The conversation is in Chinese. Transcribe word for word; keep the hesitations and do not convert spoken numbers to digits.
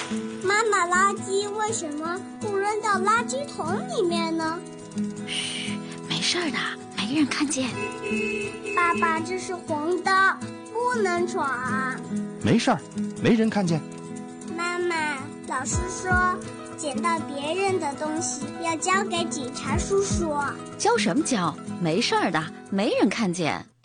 妈妈，垃圾为什么不扔到垃圾桶里面呢？ 嘘，没事的，没人看见。 爸爸，这是红灯，不能闯。 没事儿，没人看见。 妈妈，老师说捡到别人的东西要交给警察叔叔。 交什么交？没事的，没人看见。